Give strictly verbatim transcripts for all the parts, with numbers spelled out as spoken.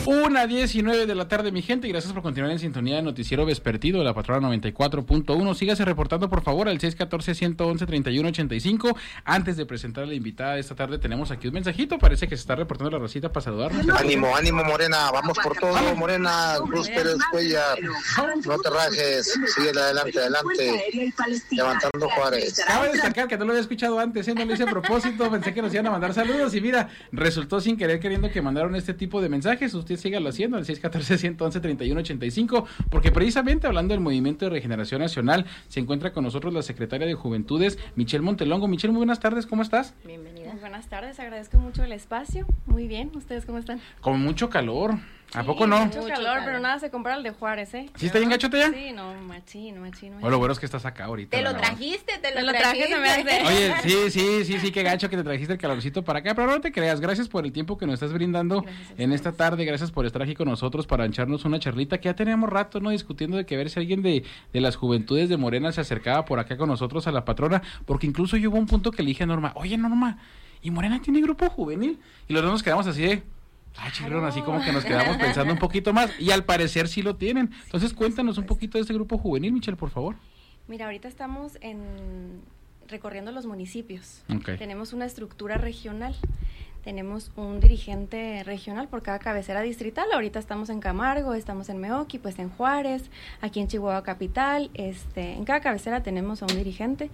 una diecinueve de la tarde, mi gente, y gracias por continuar en sintonía de Noticiero Vespertino de la Patrona noventa y cuatro punto uno. Sígase reportando, por favor, al seis uno cuatro, uno uno, tres uno ocho cinco. Antes de presentar a la invitada de esta tarde, tenemos aquí un mensajito. Parece que se está reportando la Rosita para saludarnos. Ánimo, ánimo, Morena. Vamos por todo, Morena. Cruz Pérez Cuellar. No te rajes. Sigue adelante, adelante. Levantando Juárez. Cabe destacar que no lo había escuchado antes, ¿eh? No lo hice a propósito. Pensé que nos iban a mandar saludos. Y mira, resultó sin querer queriendo que mandaron este tipo de mensajes. Usted sígalo haciendo al seis uno cuatro, uno uno, tres uno ocho cinco, porque precisamente hablando del Movimiento de Regeneración Nacional, se encuentra con nosotros la secretaria de Juventudes, Michelle Montelongo. Michelle, muy buenas tardes, ¿cómo estás? Bienvenida. Muy buenas tardes, agradezco mucho el espacio. Muy bien, ¿ustedes cómo están? Con mucho calor. ¿A sí, poco no? Mucho, mucho calor, calor, pero nada se compara al de Juárez, ¿eh? ¿Sí está bien gachote ya? Sí, no, machín, machín. Bueno, lo bueno es que estás acá ahorita. Te lo trajiste, te lo, te lo trajiste. traje, se me hace. Oye, sí, sí, sí, sí, qué gacho que te trajiste el calorcito para acá, pero no te creas, gracias por el tiempo que nos estás brindando en esta tarde, gracias por estar aquí con nosotros para echarnos una charlita, que ya teníamos rato, ¿no? Discutiendo de que ver si alguien de, de las juventudes de Morena se acercaba por acá con nosotros a la patrona, porque incluso yo hubo un punto que le dije a Norma, oye, Norma, ¿y Morena tiene grupo juvenil? Y los dos nos quedamos así de... Ah, chirrón, así como que nos quedamos pensando un poquito más, y al parecer sí lo tienen. Entonces cuéntanos un poquito de este grupo juvenil, Michelle, por favor. Mira, ahorita estamos en recorriendo los municipios. Okay. Tenemos una estructura regional. Tenemos un dirigente regional por cada cabecera distrital. Ahorita estamos en Camargo, estamos en Meoqui, pues en Juárez, aquí en Chihuahua Capital. Este, en cada cabecera tenemos a un dirigente.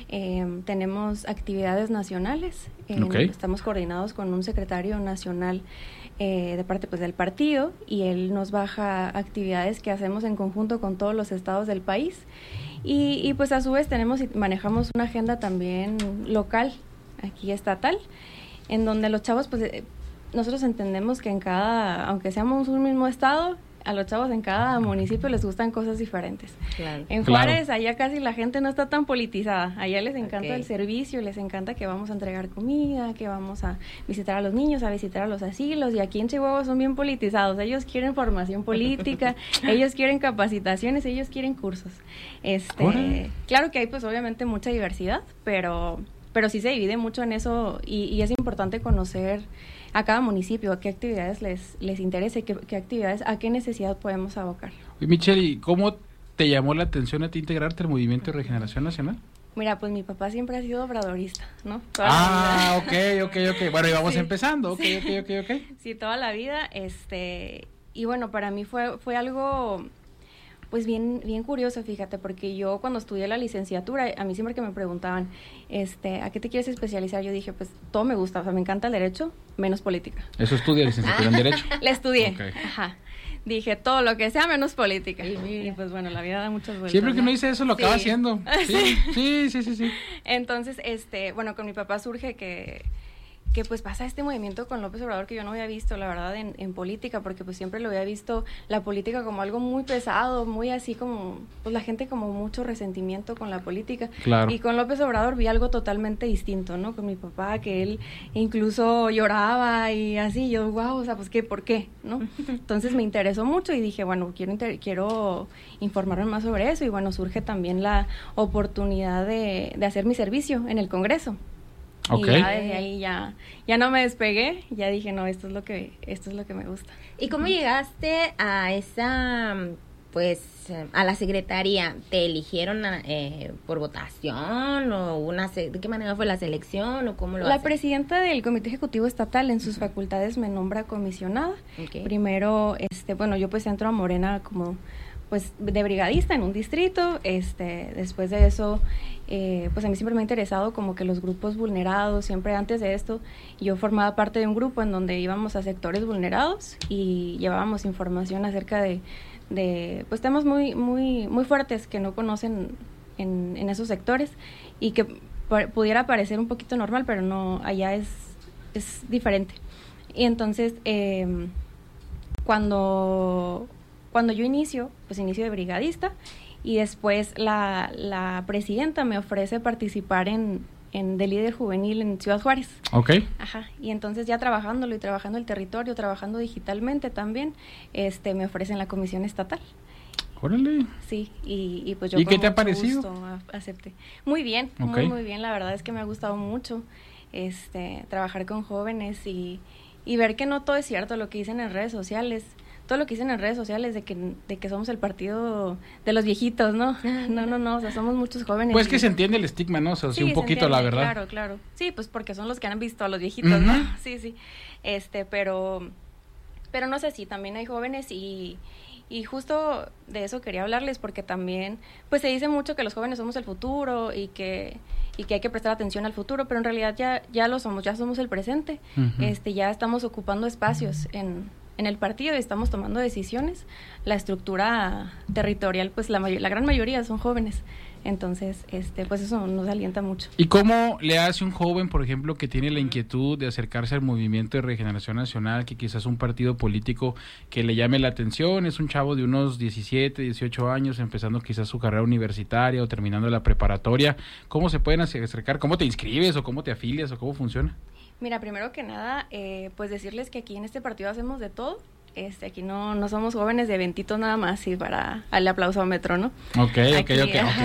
Eh, tenemos actividades nacionales. Eh, okay. Estamos coordinados con un secretario nacional eh, de parte pues del partido, y él nos baja actividades que hacemos en conjunto con todos los estados del país. Y, y pues a su vez tenemos y manejamos una agenda también local, aquí estatal, en donde los chavos, pues eh, nosotros entendemos que en cada, aunque seamos un mismo estado, a los chavos en cada municipio les gustan cosas diferentes. Claro. En Juárez, claro, allá casi la gente no está tan politizada, allá les encanta okay. el servicio, les encanta que vamos a entregar comida, que vamos a visitar a los niños, a visitar a los asilos, y aquí en Chihuahua son bien politizados, ellos quieren formación política, ellos quieren capacitaciones, ellos quieren cursos. Este, claro que hay pues obviamente mucha diversidad, pero... pero sí se divide mucho en eso, y, y es importante conocer a cada municipio a qué actividades les, les interesa y qué, qué actividades, a qué necesidad podemos abocar. Y Michelle, ¿cómo te llamó la atención a ti integrarte al Movimiento de Regeneración Nacional? Mira, pues mi papá siempre ha sido obradorista, ¿no? Toda ah, ok, ok, ok. Bueno, y vamos sí, empezando, ok, sí. ok, ok, ok. Sí, toda la vida, este, y bueno, para mí fue, fue algo... pues bien bien curioso, fíjate, porque yo cuando estudié la licenciatura, a mí siempre que me preguntaban, este, ¿a qué te quieres especializar? Yo dije, pues todo me gusta, o sea, me encanta el derecho, menos política. ¿Eso estudia licenciatura en derecho? La estudié, okay. Ajá. Dije, todo lo que sea menos política. Y, y pues bueno, la vida da muchas vueltas. Siempre que ¿no? uno dice eso lo sí. acaba haciendo. Sí, sí, sí, sí, sí. Entonces, este, bueno, con mi papá surge que... que pues pasa este movimiento con López Obrador que yo no había visto, la verdad, en, en política, porque pues siempre lo había visto la política como algo muy pesado, muy así como, pues la gente como mucho resentimiento con la política. Claro. Y con López Obrador vi algo totalmente distinto, ¿no? Con mi papá, que él incluso lloraba y así, yo, wow, o sea, pues qué, ¿por qué? ¿No? Entonces me interesó mucho y dije, bueno, quiero, inter- quiero informarme más sobre eso, y bueno, surge también la oportunidad de, de hacer mi servicio en el Congreso. Okay. Y ya desde ahí ya, ya no me despegué, ya dije, no, esto es lo que, esto es lo que me gusta. ¿Y cómo llegaste a esa, pues, a la secretaría? ¿Te eligieron eh, por votación o una, de qué manera fue la selección o cómo lo La hacen? presidenta del Comité Ejecutivo Estatal en sus uh-huh. facultades me nombra comisionada. Okay. Primero, este, bueno, yo pues entro a Morena como pues de brigadista en un distrito, este, después de eso, eh, pues a mí siempre me ha interesado como que los grupos vulnerados, siempre antes de esto, yo formaba parte de un grupo en donde íbamos a sectores vulnerados y llevábamos información acerca de, de pues temas muy, muy, muy fuertes que no conocen en, en esos sectores, y que p- pudiera parecer un poquito normal, pero no, allá es, es diferente. Y entonces, eh, cuando... Cuando yo inicio, pues inicio de brigadista, y después la, la presidenta me ofrece participar en, en de líder juvenil en Ciudad Juárez. Ok. Ajá, y entonces ya trabajándolo y trabajando el territorio, trabajando digitalmente también, este, me ofrecen la comisión estatal. Órale. Sí, y, y pues yo ¿Y con qué te ha mucho parecido? gusto acepté. Muy bien, okay. muy muy bien, la verdad es que me ha gustado mucho este trabajar con jóvenes y y ver que no todo es cierto lo que dicen en redes sociales. Todo lo que dicen en redes sociales de que de que somos el partido de los viejitos, ¿no? No, no, no, o sea, somos muchos jóvenes. Pues que se entiende el estigma, ¿no? O sea, sí, sí un poquito, entiende, la verdad. Claro, claro. Sí, pues porque son los que han visto a los viejitos, uh-huh. ¿no? Sí, sí. Este, pero pero no sé si también hay jóvenes y y justo de eso quería hablarles porque también pues se dice mucho que los jóvenes somos el futuro y que y que hay que prestar atención al futuro, pero en realidad ya ya lo somos, ya somos el presente. Uh-huh. Este, ya estamos ocupando espacios en en el partido y estamos tomando decisiones. La estructura territorial, pues la may- la gran mayoría son jóvenes. Entonces, este, pues eso nos alienta mucho. ¿Y cómo le hace un joven, por ejemplo, que tiene la inquietud de acercarse al Movimiento de Regeneración Nacional, que quizás un partido político que le llame la atención, es un chavo de unos diecisiete, dieciocho años, empezando quizás su carrera universitaria o terminando la preparatoria? ¿Cómo se pueden acercar? ¿Cómo te inscribes o cómo te afilias o cómo funciona? Mira, primero que nada, eh, pues decirles que aquí en este partido hacemos de todo. Este, aquí no, no somos jóvenes de eventitos nada más y para el aplausómetro, ¿no? Ok, aquí, ok, ok, ok.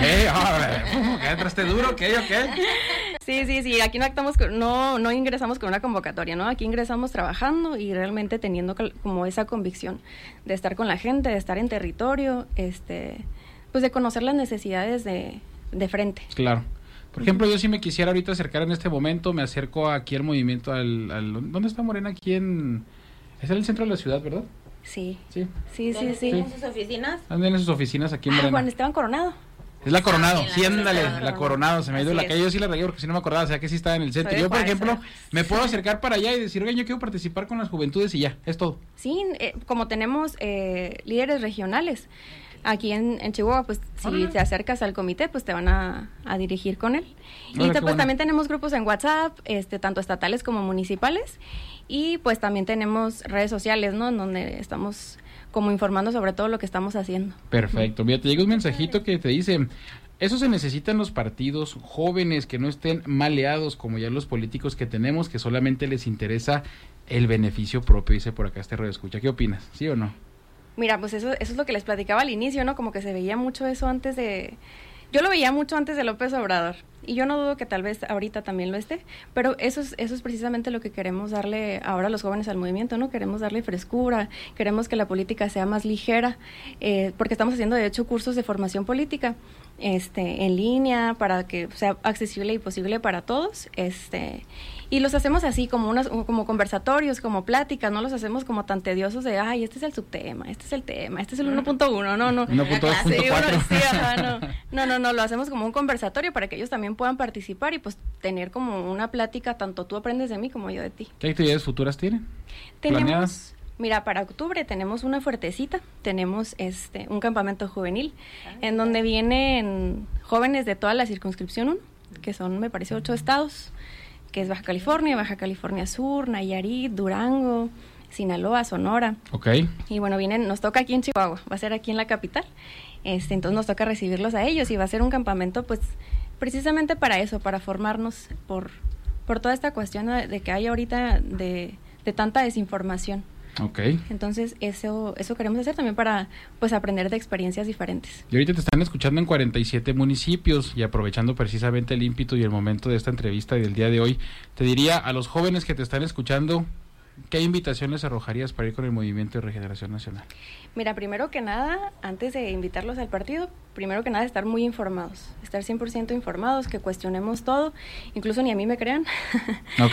Oh, ¿qué entraste duro? Ok, ok. Sí, sí, sí. Aquí no actamos, con, no, no ingresamos con una convocatoria, ¿no? Aquí ingresamos trabajando y realmente teniendo como esa convicción de estar con la gente, de estar en territorio, este, pues de conocer las necesidades de, de frente. Claro. Por ejemplo, yo si me quisiera ahorita acercar en este momento, me acerco aquí al movimiento, al, al ¿dónde está Morena? Aquí en... Es en el centro de la ciudad, ¿verdad? Sí. Sí, sí, sí. sí. ¿En sus oficinas? Andan en sus oficinas aquí en Morena. Ah, Juan Esteban Coronado. Es la Coronado, ah, sí, ándale, la, la Coronado, se me ha ido la calle, yo sí la regué porque si no me acordaba, o sea que sí estaba en el centro. Yo, por ejemplo, me puedo acercar para allá y decir, oye, yo quiero participar con las juventudes y ya, es todo. Sí, eh, como tenemos eh, líderes regionales, aquí en, en Chihuahua, pues si ah, te acercas al comité, pues te van a, a dirigir con él. Y te, pues bueno. También tenemos grupos en WhatsApp, este, tanto estatales como municipales, y pues también tenemos redes sociales, ¿no? En donde estamos como informando sobre todo lo que estamos haciendo. Perfecto. Mira, te llega un mensajito que te dice, eso se necesita en los partidos, jóvenes que no estén maleados como ya los políticos que tenemos, que solamente les interesa el beneficio propio, dice por acá este radio escucha. ¿Qué opinas? ¿Sí o no? Mira, pues eso, eso es lo que les platicaba al inicio, ¿no? Como que se veía mucho eso antes de... Yo lo veía mucho antes de López Obrador, y yo no dudo que tal vez ahorita también lo esté, pero eso es, eso es precisamente lo que queremos darle ahora a los jóvenes al movimiento, ¿no? Queremos darle frescura, queremos que la política sea más ligera, eh, porque estamos haciendo de hecho cursos de formación política este, en línea para que sea accesible y posible para todos, este... Y los hacemos así, como unas, como conversatorios, como pláticas, no los hacemos como tan tediosos de, ay, este es el subtema, este es el tema, este es el uno punto uno, no, no. uno punto dos punto cuatro. Sí, ajá, no, no, no, no, lo hacemos como un conversatorio para que ellos también puedan participar y pues tener como una plática, tanto tú aprendes de mí como yo de ti. ¿Qué actividades futuras tienen? Tenemos, ¿planeadas? Mira, para octubre tenemos una fuertecita, tenemos este un campamento juvenil, ah, en donde vienen jóvenes de toda la circunscripción uno, que son, me parece, ocho estados, que es Baja California, Baja California Sur, Nayarit, Durango, Sinaloa, Sonora. Ok. Y bueno, vienen, nos toca aquí en Chihuahua, va a ser aquí en la capital. Este, entonces nos toca recibirlos a ellos y va a ser un campamento, pues, precisamente para eso, para formarnos por, por toda esta cuestión de, de que hay ahorita de, de tanta desinformación. Okay. Entonces eso eso queremos hacer también para pues aprender de experiencias diferentes. Y ahorita te están escuchando en cuarenta y siete municipios y aprovechando precisamente el ímpetu y el momento de esta entrevista y del día de hoy, te diría a los jóvenes que te están escuchando, ¿qué invitaciones arrojarías para ir con el Movimiento de Regeneración Nacional? Mira, primero que nada, antes de invitarlos al partido, primero que nada estar muy informados, estar cien por ciento informados, que cuestionemos todo, incluso ni a mí me crean. Ok.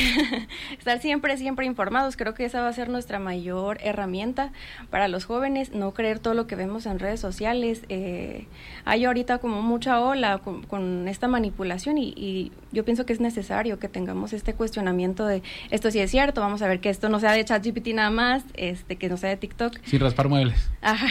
Estar siempre, siempre informados, creo que esa va a ser nuestra mayor herramienta para los jóvenes, no creer todo lo que vemos en redes sociales. Eh, hay ahorita como mucha ola con, con esta manipulación y, y yo pienso que es necesario que tengamos este cuestionamiento de esto sí es cierto, vamos a ver que esto no sea de ChatGPT nada más, este que no sea de TikTok. Sin raspar muebles. Ajá.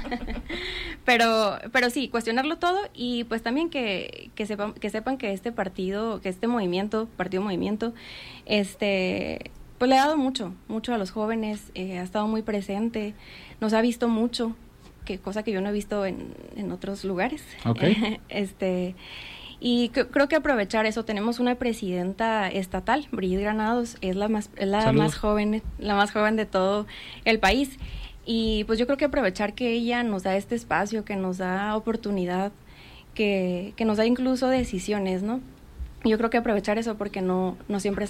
pero, pero sí, cuestionarlo todo y pues también que, que sepan, que sepan que este partido, que este movimiento, partido movimiento, este, pues le ha dado mucho, mucho a los jóvenes, eh, ha estado muy presente, nos ha visto mucho, que cosa que yo no he visto en, en otros lugares. Okay. este, y c- creo que aprovechar eso, tenemos una presidenta estatal, Brigitte Granados, es la más, es la más joven, la más joven de todo el país. Y pues yo creo que aprovechar que ella nos da este espacio, que nos da oportunidad, que, que nos da incluso decisiones, ¿no? Yo creo que aprovechar eso porque no, no siempre se da.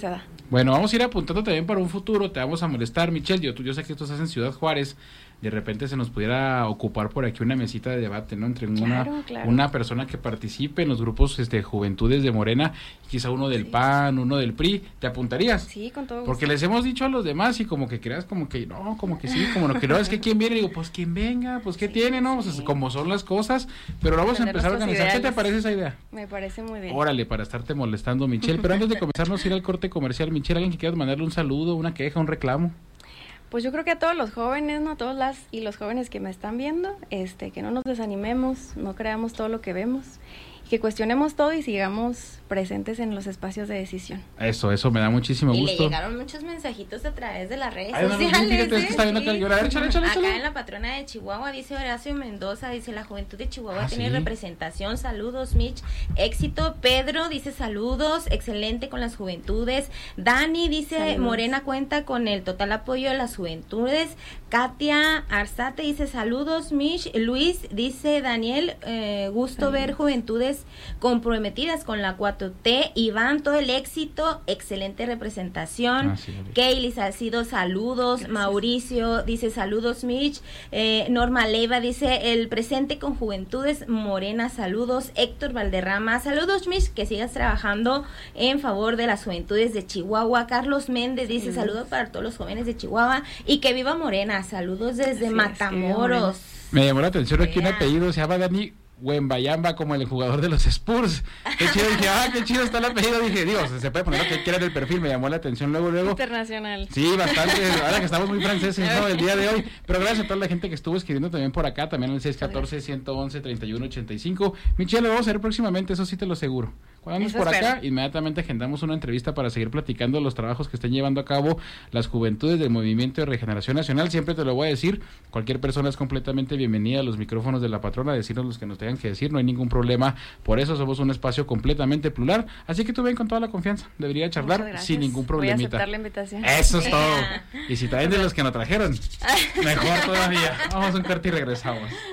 Bueno, vamos a ir apuntando también para un futuro, te vamos a molestar, Michelle, yo, tú, yo sé que tú estás en Ciudad Juárez, de repente se nos pudiera ocupar por aquí una mesita de debate, ¿no? Entre una, claro, claro. una persona que participe en los grupos este, Juventudes de Morena, quizá uno del sí. P A N, uno del P R I, ¿te apuntarías? Sí, con todo gusto. Porque les hemos dicho a los demás y como que creas como que no, como que sí, como no, que no, es que quién viene, digo, pues quién venga, pues qué sí, tiene, ¿no? Sí. Pues, como son las cosas, pero vamos a empezar a organizar. Ideales. ¿Qué te parece esa idea? Me parece muy bien. Órale, para estarte molestando, Michelle, pero antes de comenzarnos a ir al corte comercial, Michelle, ¿alguien que quieras mandarle un saludo, una queja, un reclamo? Pues yo creo que a todos los jóvenes, ¿no? A todos las y los jóvenes que me están viendo, este, que no nos desanimemos, no creamos todo lo que vemos, que cuestionemos todo y sigamos presentes en los espacios de decisión. Eso, eso me da muchísimo y gusto. Y le llegaron muchos mensajitos a través de las redes Ay, sociales. No, no, fíjate, es que está viendo sí. acá, échale, échale, échale. Acá en la patrona de Chihuahua, dice Horacio Mendoza, dice la juventud de Chihuahua ah, tiene ¿sí? representación, saludos Mitch, éxito. Pedro dice saludos, excelente con las juventudes. Dani dice saludos. Morena cuenta con el total apoyo de las juventudes. Katia Arzate dice saludos Mitch. Luis dice Daniel, eh, gusto saludos. Ver juventudes comprometidas con la cuatro T. Iván, todo el éxito, excelente representación. Ah, sí, Kaylee Salcido, saludos. Gracias. Mauricio dice saludos Mitch. eh, Norma Leiva dice el presente con juventudes Morena, saludos. Héctor Valderrama, saludos Mitch, que sigas trabajando en favor de las juventudes de Chihuahua. Carlos Méndez dice sí. saludos para todos los jóvenes de Chihuahua y que viva Morena, saludos desde sí, Matamoros. Es que me llamó la atención aquí un apellido, se llama Dani Wembayamba, como el jugador de los Spurs. Qué chido, dije, ah, qué chido está el apellido. Dije, Dios, se puede poner lo que quiera en el perfil. Me llamó la atención luego, luego. Internacional. Sí, bastante. Ahora que estamos muy franceses, ¿no? El día de hoy. Pero gracias a toda la gente que estuvo escribiendo también por acá. También el seis uno cuatro, uno once, treinta y uno ochenta y cinco. Michelle, lo vamos a ver próximamente, eso sí te lo aseguro. Cuando andes por acá, espero. Inmediatamente agendamos una entrevista para seguir platicando de los trabajos que estén llevando a cabo las juventudes del Movimiento de Regeneración Nacional. Siempre te lo voy a decir, cualquier persona es completamente bienvenida a los micrófonos de la patrona, a decirnos los que nos tengan que decir, no hay ningún problema, por eso somos un espacio completamente plural, así que tú ven con toda la confianza, debería charlar sin ningún problemita. Voy a aceptar la invitación. Eso es todo, y si traen de los que nos trajeron, mejor todavía. Vamos a un corte y regresamos.